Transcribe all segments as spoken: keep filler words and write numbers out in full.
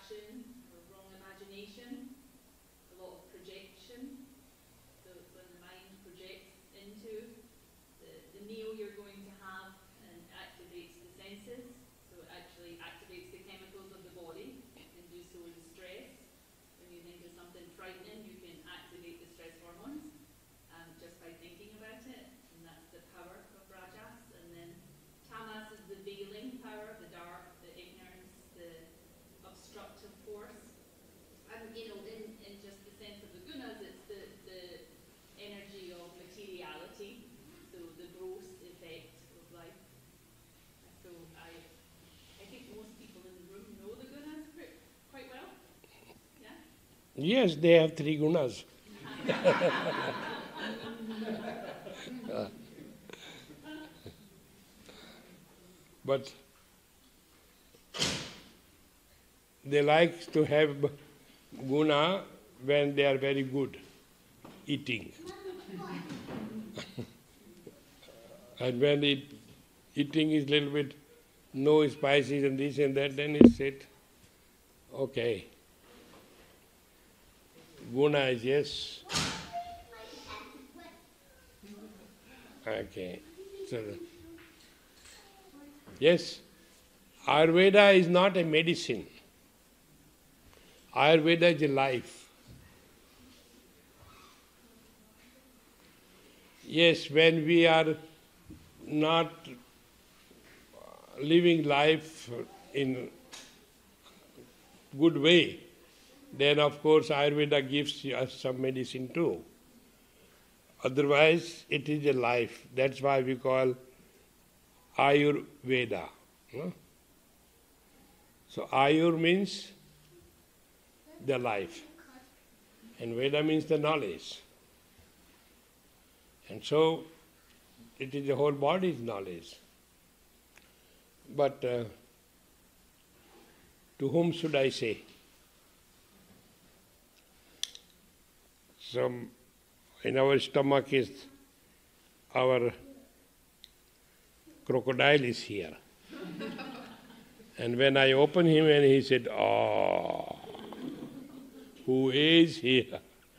distraction or wrong imagination, a lot of projection. So it's when the mind projects into the, the meal you're going to have and activates the senses. So it actually activates the chemicals of the body and do so in stress. When you think of something frightening, you can activate the stress hormones um, just by thinking about it. And that's the power of Rajas. And then Tamas is the veiling power, the dark, the ignorance, the obstructive force. And you know, in, in just the sense of the gunas, it's the, the energy of materiality, so the gross effect of life. So I I think most people in the room know the gunas quite well. Yeah? Yes, they have three gunas. But they like to have guna when they are very good eating. And when it, eating is little bit no spices and this and that, then it's it. Okay. Guna is yes. Okay. So, yes, Ayurveda is not a medicine. Ayurveda is a life. Yes, when we are not living life in good way, then of course Ayurveda gives us some medicine too. Otherwise it is a life. That's why we call Ayurveda. No? So Ayur means the life, and Veda means the knowledge. And so it is the whole body's knowledge. But uh, to whom should I say? Some in our stomach is our crocodile is here. And when I open him and he said, "Oh, who is here?"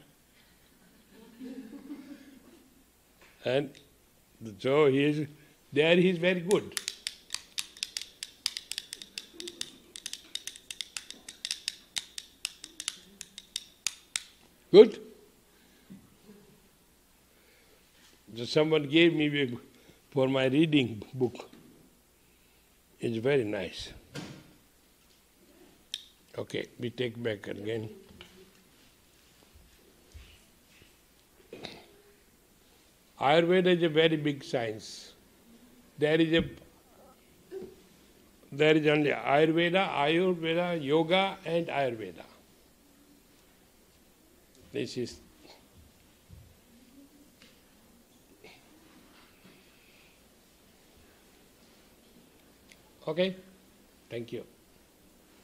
And so he is there, he is very good. Good? So someone gave me for my reading book. It's very nice. Okay, we take back again. Ayurveda is a very big science. There is a there is only Ayurveda, Ayurveda, Yoga and Ayurveda. This is okay. Thank you.